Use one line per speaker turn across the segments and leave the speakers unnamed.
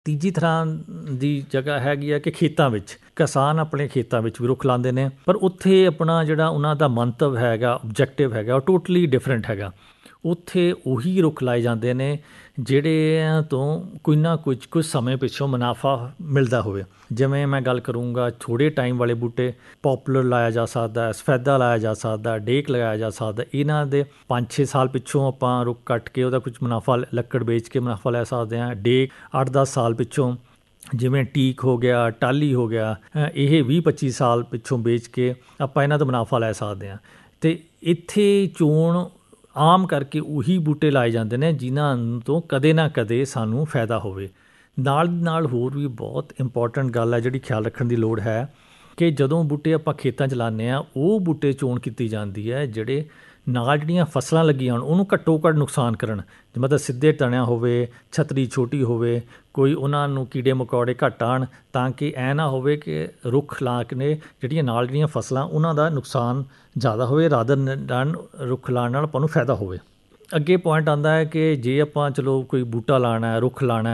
ਤੀਜੀ ਤਰ੍ਹਾਂ ਦੀ ਜਗ੍ਹਾ ਹੈਗੀ ਹੈ ਕਿ ਖੇਤਾਂ ਵਿੱਚ ਕਿਸਾਨ ਆਪਣੇ ਖੇਤਾਂ ਵਿੱਚ ਵੀ ਰੁੱਖ ਲਾਉਂਦੇ ਨੇ, ਪਰ ਉੱਥੇ ਆਪਣਾ ਜਿਹੜਾ ਉਹਨਾਂ ਦਾ ਮੰਤਵ ਹੈਗਾ, ਓਬਜੈਕਟਿਵ ਹੈਗਾ, ਉਹ ਟੋਟਲੀ ਡਿਫਰੈਂਟ ਹੈਗਾ। ਉੱਥੇ ਉਹੀ ਰੁੱਖ ਲਾਏ ਜਾਂਦੇ ਨੇ ਜਿਹੜਿਆਂ ਤੋਂ ਕੋਈ ਨਾ ਕੁਝ ਸਮੇਂ ਪਿੱਛੋਂ ਮੁਨਾਫਾ ਮਿਲਦਾ ਹੋਵੇ। ਜਿਵੇਂ ਮੈਂ ਗੱਲ ਕਰੂੰਗਾ ਥੋੜ੍ਹੇ ਟਾਈਮ ਵਾਲੇ ਬੂਟੇ, ਪੋਪੂਲਰ ਲਾਇਆ ਜਾ ਸਕਦਾ, ਸਫੈਦਾ ਲਾਇਆ ਜਾ ਸਕਦਾ, ਡੇਕ ਲਗਾਇਆ ਜਾ ਸਕਦਾ। ਇਹਨਾਂ ਦੇ 5-6 ਸਾਲ ਪਿੱਛੋਂ ਆਪਾਂ ਰੁੱਖ ਕੱਟ ਕੇ ਉਹਦਾ ਕੁਝ ਮੁਨਾਫਾ, ਲੱਕੜ ਵੇਚ ਕੇ ਮੁਨਾਫਾ ਲੈ ਸਕਦੇ ਹਾਂ। ਡੇਕ 8-10 ਸਾਲ ਪਿੱਛੋਂ, ਜਿਵੇਂ ਟੀਕ ਹੋ ਗਿਆ, ਟਾਹਲੀ ਹੋ ਗਿਆ, ਇਹ 20-25 ਸਾਲ ਪਿੱਛੋਂ ਵੇਚ ਕੇ ਆਪਾਂ ਇਹਨਾਂ ਦਾ ਮੁਨਾਫਾ ਲੈ ਸਕਦੇ ਹਾਂ। ਅਤੇ ਇੱਥੇ ਚੋਣ ਆਮ ਕਰਕੇ ਉਹੀ ਬੂਟੇ ਲਾਏ ਜਾਂਦੇ ਨੇ ਜਿਨ੍ਹਾਂ ਤੋਂ ਕਦੇ ਨਾ ਕਦੇ ਸਾਨੂੰ ਫਾਇਦਾ ਹੋਵੇ। ਨਾਲ ਦੀ ਨਾਲ ਹੋਰ ਵੀ ਬਹੁਤ ਇੰਪੋਰਟੈਂਟ ਗੱਲ ਹੈ ਜਿਹੜੀ ਖਿਆਲ ਰੱਖਣ ਦੀ ਲੋੜ ਹੈ ਕਿ ਜਦੋਂ ਬੂਟੇ ਆਪਾਂ ਖੇਤਾਂ 'ਚ ਲਾਉਂਦੇ ਹਾਂ, ਉਹ ਬੂਟੇ ਚੋਣ ਕੀਤੀ ਜਾਂਦੀ ਹੈ ਜਿਹੜੇ ਨਾਲ ਜਿਹੜੀਆਂ ਫਸਲਾਂ ਲੱਗੀਆਂ ਹੋਣ ਉਹਨੂੰ ਘੱਟੋ ਘੱਟ ਨੁਕਸਾਨ ਕਰਨ। ਮਤਲਬ ਸਿੱਧੇ ਤਣਿਆ ਹੋਵੇ, ਛਤਰੀ ਛੋਟੀ ਹੋਵੇ, ਕੋਈ ਉਹਨਾਂ ਨੂੰ ਕੀੜੇ ਮਕੌੜੇ ਘੱਟ ਆਉਣ, ਤਾਂ ਕਿ ਐ ਨਾ ਹੋਵੇ ਕਿ ਰੁੱਖ ਲਾ ਕੇ ਜਿਹੜੀਆਂ ਨਾਲ ਜਿਹੜੀਆਂ ਫਸਲਾਂ ਉਹਨਾਂ ਦਾ ਨੁਕਸਾਨ ਜ਼ਿਆਦਾ ਹੋਵੇ, ਰਾਦਰ ਦੈਨ ਰੁੱਖ ਲਾਉਣ ਨਾਲ ਆਪਾਂ ਨੂੰ ਫਾਇਦਾ ਹੋਵੇ। ਅੱਗੇ ਪੁਆਇੰਟ ਆਉਂਦਾ ਹੈ ਕਿ ਜੇ ਆਪਾਂ ਚਲੋ ਕੋਈ ਬੂਟਾ ਲਾਉਣਾ, ਰੁੱਖ ਲਾਉਣਾ,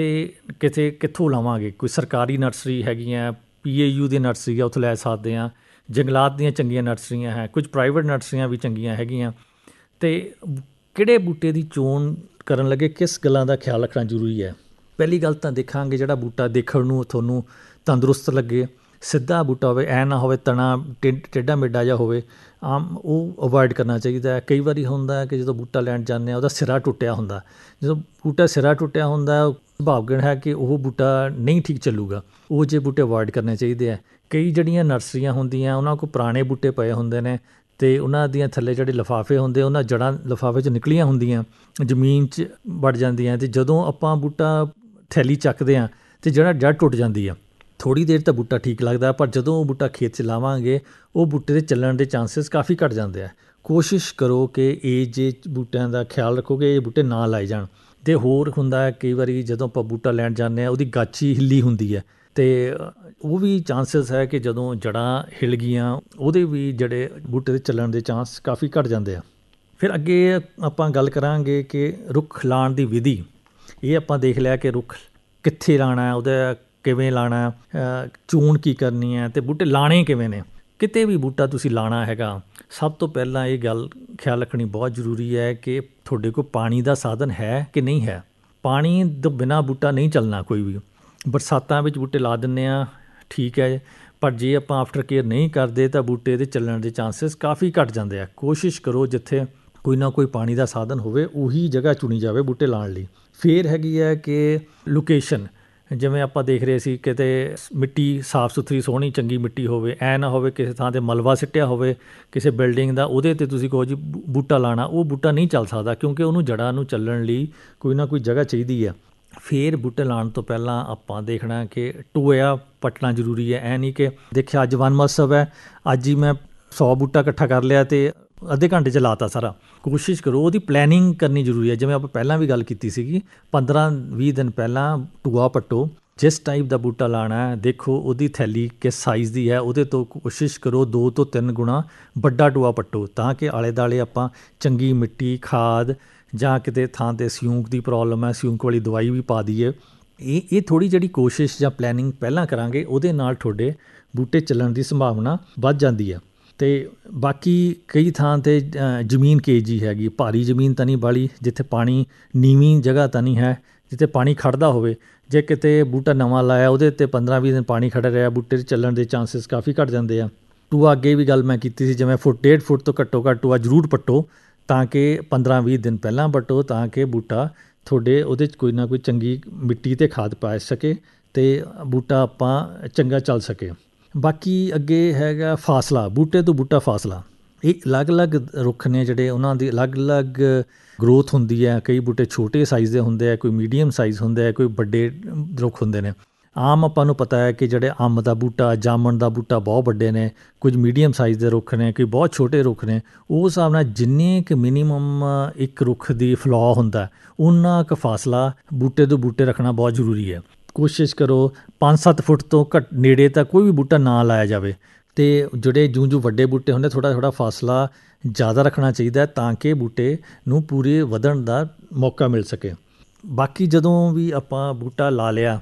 ਅਤੇ ਕਿੱਥੋਂ ਲਾਵਾਂਗੇ? ਕੋਈ ਸਰਕਾਰੀ ਨਰਸਰੀ ਹੈਗੀਆਂ, PAU ਦੀ ਨਰਸਰੀ ਆ, ਉੱਥੋਂ ਲੈ ਸਕਦੇ ਹਾਂ। ਜੰਗਲਾਤ ਦੀਆਂ ਚੰਗੀਆਂ ਨਰਸਰੀਆਂ ਹੈ, ਕੁਝ ਪ੍ਰਾਈਵੇਟ ਨਰਸਰੀਆਂ ਵੀ ਚੰਗੀਆਂ ਹੈਗੀਆਂ। ਅਤੇ ਕਿਹੜੇ ਬੂਟੇ ਦੀ ਚੋਣ ਕਰਨ ਲੱਗੇ ਕਿਸ ਗੱਲਾਂ ਦਾ ਖਿਆਲ ਰੱਖਣਾ ਜ਼ਰੂਰੀ ਹੈ? ਪਹਿਲੀ ਗੱਲ ਤਾਂ ਦੇਖਾਂਗੇ ਜਿਹੜਾ ਬੂਟਾ ਦੇਖਣ ਨੂੰ ਤੁਹਾਨੂੰ ਤੰਦਰੁਸਤ ਲੱਗੇ, ਸਿੱਧਾ ਬੂਟਾ ਹੋਵੇ, ਐ ਨਾ ਹੋਵੇ ਤਣਾ ਟੇਢਾ ਮੇਢਾ ਜਿਹਾ ਹੋਵੇ, ਆਮ ਉਹ ਅਵੋਇਡ ਕਰਨਾ ਚਾਹੀਦਾ ਹੈ। ਕਈ ਵਾਰੀ ਹੁੰਦਾ ਹੈ ਕਿ ਜਦੋਂ ਬੂਟਾ ਲੈਣ ਜਾਂਦੇ ਹਾਂ ਉਹਦਾ ਸਿਰਾ ਟੁੱਟਿਆ ਹੁੰਦਾ। ਜਦੋਂ ਬੂਟਾ ਸਿਰਾ ਟੁੱਟਿਆ ਹੁੰਦਾ ਸੁਭਾਵਕ ਹੈ ਕਿ ਉਹ ਬੂਟਾ ਨਹੀਂ ਠੀਕ ਚੱਲੂਗਾ, ਉਹ ਜਿਹੇ ਬੂਟੇ ਅਵੋਇਡ ਕਰਨੇ ਚਾਹੀਦੇ ਹੈ। ਕਈ ਜਿਹੜੀਆਂ ਨਰਸਰੀਆਂ ਹੁੰਦੀਆਂ ਉਹਨਾਂ ਕੋਲ ਪੁਰਾਣੇ ਬੂਟੇ ਪਏ ਹੁੰਦੇ ਨੇ ਅਤੇ ਉਹਨਾਂ ਦੀਆਂ ਥੱਲੇ ਜਿਹੜੇ ਲਿਫਾਫੇ ਹੁੰਦੇ, ਉਹਨਾਂ ਜੜ੍ਹਾਂ ਲਿਫਾਫੇ 'ਚ ਨਿਕਲੀਆਂ ਹੁੰਦੀਆਂ, ਜ਼ਮੀਨ 'ਚ ਵੜ ਜਾਂਦੀਆਂ, ਅਤੇ ਜਦੋਂ ਆਪਾਂ ਬੂਟਾ ਥੈਲੀ ਚੱਕਦੇ ਹਾਂ ਅਤੇ ਜੜ੍ਹ ਟੁੱਟ ਜਾਂਦੀ ਆ। ਥੋੜ੍ਹੀ ਦੇਰ ਤਾਂ ਬੂਟਾ ਠੀਕ ਲੱਗਦਾ, ਪਰ ਜਦੋਂ ਉਹ ਬੂਟਾ ਖੇਤ 'ਚ ਲਾਵਾਂਗੇ ਉਹ ਬੂਟੇ ਦੇ ਚੱਲਣ ਦੇ ਚਾਂਸਿਸ ਕਾਫੀ ਘੱਟ ਜਾਂਦੇ ਆ। ਕੋਸ਼ਿਸ਼ ਕਰੋ ਕਿ ਇਹ ਜੇ ਬੂਟਿਆਂ ਦਾ ਖਿਆਲ ਰੱਖੋਗੇ ਇਹ ਬੂਟੇ ਨਾ ਲਾਏ ਜਾਣ। ਅਤੇ ਹੋਰ ਹੁੰਦਾ ਹੈ ਕਈ ਵਾਰੀ ਜਦੋਂ ਆਪਾਂ ਬੂਟਾ ਲੈਣ ਜਾਂਦੇ ਹਾਂ ਉਹਦੀ ਗਾਚੀ ਹਿੱਲੀ ਹੁੰਦੀ ਹੈ, ਅਤੇ ਉਹ ਵੀ ਚਾਂਸਿਸ ਹੈ ਕਿ ਜਦੋਂ ਜੜ੍ਹਾਂ ਹਿੱਲ ਗਈਆਂ ਉਹਦੇ ਵੀ ਜਿਹੜੇ ਬੂਟੇ ਦੇ ਚੱਲਣ ਦੇ ਚਾਂਸ ਕਾਫੀ ਘੱਟ ਜਾਂਦੇ ਆ। ਫਿਰ ਅੱਗੇ ਆਪਾਂ ਗੱਲ ਕਰਾਂਗੇ ਕਿ ਰੁੱਖ ਲਾਉਣ ਦੀ ਵਿਧੀ। ਇਹ ਆਪਾਂ ਦੇਖ ਲਿਆ ਕਿ ਰੁੱਖ ਕਿੱਥੇ ਲਾਉਣਾ, ਉਹਦਾ ਕਿਵੇਂ ਲਾਉਣਾ, ਚੋਣ ਕੀ ਕਰਨੀ ਹੈ, ਅਤੇ ਬੂਟੇ ਲਾਉਣੇ ਕਿਵੇਂ ਨੇ। ਕਿਤੇ ਵੀ ਬੂਟਾ ਤੁਸੀਂ ਲਾਉਣਾ ਹੈਗਾ, ਸਭ ਤੋਂ ਪਹਿਲਾਂ ਇਹ ਗੱਲ ਖਿਆਲ ਰੱਖਣੀ ਬਹੁਤ ਜ਼ਰੂਰੀ ਹੈ ਕਿ ਤੁਹਾਡੇ ਕੋਲ ਪਾਣੀ ਦਾ ਸਾਧਨ ਹੈ ਕਿ ਨਹੀਂ ਹੈ। ਪਾਣੀ ਤੋਂ ਬਿਨਾਂ ਬੂਟਾ ਨਹੀਂ ਚੱਲਣਾ ਕੋਈ ਵੀ। ਬਰਸਾਤਾਂ ਵਿੱਚ ਬੂਟੇ ਲਾ ਦਿੰਦੇ ਹਾਂ, ਠੀਕ ਹੈ, ਪਰ ਜੇ ਆਪਾਂ ਆਫਟਰ ਕੇਅਰ ਨਹੀਂ ਕਰਦੇ ਤਾਂ ਬੂਟੇ ਦੇ ਚੱਲਣ ਦੇ ਚਾਂਸਿਸ ਕਾਫੀ ਘੱਟ ਜਾਂਦੇ ਆ। ਕੋਸ਼ਿਸ਼ ਕਰੋ ਜਿੱਥੇ ਕੋਈ ਨਾ ਕੋਈ ਪਾਣੀ ਦਾ ਸਾਧਨ ਹੋਵੇ ਉਹੀ ਜਗ੍ਹਾ ਚੁਣੀ ਜਾਵੇ ਬੂਟੇ ਲਾਉਣ ਲਈ। ਫਿਰ ਹੈਗੀ ਹੈ ਕਿ ਲੋਕੇਸ਼ਨ। ਜਿਵੇਂ ਆਪਾਂ ਦੇਖ ਰਹੇ ਸੀ ਕਿਤੇ ਮਿੱਟੀ ਸਾਫ਼ ਸੁਥਰੀ ਸੋਹਣੀ ਚੰਗੀ ਮਿੱਟੀ ਹੋਵੇ, ਐ ਨਾ ਹੋਵੇ ਕਿਸੇ ਥਾਂ 'ਤੇ ਮਲਬਾ ਸਿੱਟਿਆ ਹੋਵੇ ਕਿਸੇ ਬਿਲਡਿੰਗ ਦਾ, ਉਹਦੇ 'ਤੇ ਤੁਸੀਂ ਕਹੋ ਜੀ ਬੂਟਾ ਲਾਉਣਾ, ਉਹ ਬੂਟਾ ਨਹੀਂ ਚੱਲ ਸਕਦਾ ਕਿਉਂਕਿ ਉਹਨੂੰ ਜੜ੍ਹਾਂ ਨੂੰ ਚੱਲਣ ਲਈ ਕੋਈ ਨਾ ਕੋਈ ਜਗ੍ਹਾ ਚਾਹੀਦੀ ਹੈ। ਫਿਰ ਬੂਟੇ ਲਾਉਣ ਤੋਂ ਪਹਿਲਾਂ ਆਪਾਂ ਦੇਖਣਾ ਕਿ ਟੋਇਆ ਪੱਟਣਾ ਜ਼ਰੂਰੀ ਹੈ। ਐ ਨਹੀਂ ਕਿ ਦੇਖਿਆ ਅੱਜ ਵਣ ਮਹੋਤਸਵ ਹੈ, ਅੱਜ ਹੀ ਮੈਂ 100 ਬੂਟਾ ਇਕੱਠਾ ਕਰ ਲਿਆ ਅਤੇ ਅੱਧੇ ਘੰਟੇ 'ਚ ਲਾਤਾ ਸਾਰਾ। ਕੋਸ਼ਿਸ਼ ਕਰੋ ਉਹਦੀ ਪਲੈਨਿੰਗ ਕਰਨੀ ਜ਼ਰੂਰੀ ਹੈ। ਜਿਵੇਂ ਆਪਾਂ ਪਹਿਲਾਂ ਵੀ ਗੱਲ ਕੀਤੀ ਸੀਗੀ, 15-20 ਦਿਨ ਪਹਿਲਾਂ ਟੋਆ ਪੱਟੋ। ਜਿਸ ਟਾਈਪ ਦਾ ਬੂਟਾ ਲਾਉਣਾ ਹੈ ਦੇਖੋ ਉਹਦੀ ਥੈਲੀ ਕਿਸ ਸਾਈਜ਼ ਦੀ ਹੈ, ਉਹਦੇ ਤੋਂ ਕੋਸ਼ਿਸ਼ ਕਰੋ 2 ਤੋਂ 3 ਗੁਣਾ ਵੱਡਾ ਟੋਆ ਪੱਟੋ, ਤਾਂ ਕਿ ਆਲੇ ਦੁਆਲੇ ਆਪਾਂ ਚੰਗੀ ਮਿੱਟੀ, ਖਾਦ, ਜਾਂ ਕਿਤੇ ਥਾਂ 'ਤੇ ਸਿਉਂਕ ਦੀ ਪ੍ਰੋਬਲਮ ਹੈ ਸਿਉਂਕ ਵਾਲੀ ਦਵਾਈ ਵੀ ਪਾ ਦਈਏ। ਇਹ ਥੋੜ੍ਹੀ ਜਿਹੜੀ ਕੋਸ਼ਿਸ਼ ਜਾਂ ਪਲੈਨਿੰਗ ਪਹਿਲਾਂ ਕਰਾਂਗੇ ਉਹਦੇ ਨਾਲ ਤੁਹਾਡੇ ਬੂਟੇ ਚੱਲਣ ਦੀ ਸੰਭਾਵਨਾ ਵੱਧ ਜਾਂਦੀ ਹੈ। ਅਤੇ ਬਾਕੀ ਕਈ ਥਾਂ 'ਤੇ ਜ਼ਮੀਨ ਕੇਜੀ ਹੈਗੀ, ਭਾਰੀ ਜ਼ਮੀਨ ਤਾਂ ਨਹੀਂ ਬਾਹਲੀ, ਜਿੱਥੇ ਪਾਣੀ, ਨੀਵੀਂ ਜਗ੍ਹਾ ਤਾਂ ਨਹੀਂ ਹੈ ਜਿੱਥੇ ਪਾਣੀ ਖੜਦਾ ਹੋਵੇ। ਜੇ ਕਿਤੇ ਬੂਟਾ ਨਵਾਂ ਲਾਇਆ ਉਹਦੇ 'ਤੇ 15-20 ਦਿਨ ਪਾਣੀ ਖੜ੍ਹ ਰਿਹਾ, ਬੂਟੇ 'ਚ ਚੱਲਣ ਦੇ ਚਾਂਸਿਸ ਕਾਫੀ ਘੱਟ ਜਾਂਦੇ ਆ। ਟੋਆ ਅੱਗੇ ਵੀ ਗੱਲ ਮੈਂ ਕੀਤੀ ਸੀ, ਜਿਵੇਂ 1.5 ਫੁੱਟ ਤੋਂ ਘੱਟੋ ਘੱਟ ਟੋਆ ਜ਼ਰੂਰ ਪੱਟੋ, ਤਾਂ ਕਿ 15-20 ਦਿਨ ਪਹਿਲਾਂ ਪੱਟੋ, ਤਾਂ ਕਿ ਬੂਟਾ ਤੁਹਾਡੇ ਉਹਦੇ 'ਚ ਕੋਈ ਨਾ ਕੋਈ ਚੰਗੀ ਮਿੱਟੀ ਅਤੇ ਖਾਦ ਪਾ ਸਕੇ ਅਤੇ ਬੂਟਾ ਆਪਾਂ ਚੰਗਾ ਚੱਲ ਸਕੇ। ਬਾਕੀ ਅੱਗੇ ਹੈਗਾ ਫਾਸਲਾ, ਬੂਟੇ ਤੋਂ ਬੂਟਾ ਫਾਸਲਾ। ਇਹ ਅਲੱਗ-ਅਲੱਗ ਰੁੱਖ ਨੇ ਜਿਹੜੇ ਉਹਨਾਂ ਦੀ ਅਲੱਗ-ਅਲੱਗ ਗਰੋਥ ਹੁੰਦੀ ਹੈ। ਕਈ ਬੂਟੇ ਛੋਟੇ ਸਾਈਜ਼ ਦੇ ਹੁੰਦੇ ਆ, ਕੋਈ ਮੀਡੀਅਮ ਸਾਈਜ਼ ਹੁੰਦੇ ਆ, ਕੋਈ ਵੱਡੇ ਰੁੱਖ ਹੁੰਦੇ ਨੇ। ਆਮ ਆਪਾਂ ਨੂੰ ਪਤਾ ਹੈ ਕਿ ਜਿਹੜੇ ਅੰਬ ਦਾ ਬੂਟਾ, ਜਾਮਣ ਦਾ ਬੂਟਾ ਬਹੁਤ ਵੱਡੇ ਨੇ, ਕੁਝ ਮੀਡੀਅਮ ਸਾਈਜ਼ ਦੇ ਰੁੱਖ ਨੇ, ਕੋਈ ਬਹੁਤ ਛੋਟੇ ਰੁੱਖ ਨੇ। ਉਸ ਹਿਸਾਬ ਨਾਲ ਜਿੰਨੇ ਕੁ ਮਿਨੀਮਮ ਇੱਕ ਰੁੱਖ ਦੀ ਫਲੋ ਹੁੰਦਾ ਉਨਾ ਕੁ ਫਾਸਲਾ ਬੂਟੇ ਤੋਂ ਬੂਟੇ ਰੱਖਣਾ ਬਹੁਤ ਜ਼ਰੂਰੀ ਹੈ। ਕੋਸ਼ਿਸ਼ ਕਰੋ 5-7 ਫੁੱਟ ਤੋਂ ਘੱਟ ਨੇੜੇ ਤਾਂ ਕੋਈ ਵੀ ਬੂਟਾ ਨਾ ਲਾਇਆ ਜਾਵੇ, ਅਤੇ ਜਿਹੜੇ ਜੂੰ ਵੱਡੇ ਬੂਟੇ ਹੁੰਦੇ ਥੋੜ੍ਹਾ ਫਾਸਲਾ ਜ਼ਿਆਦਾ ਰੱਖਣਾ ਚਾਹੀਦਾ ਤਾਂ ਕਿ ਬੂਟੇ ਨੂੰ ਪੂਰੇ ਵਧਣ ਦਾ ਮੌਕਾ ਮਿਲ ਸਕੇ। ਬਾਕੀ ਜਦੋਂ ਵੀ ਆਪਾਂ ਬੂਟਾ ਲਾ ਲਿਆ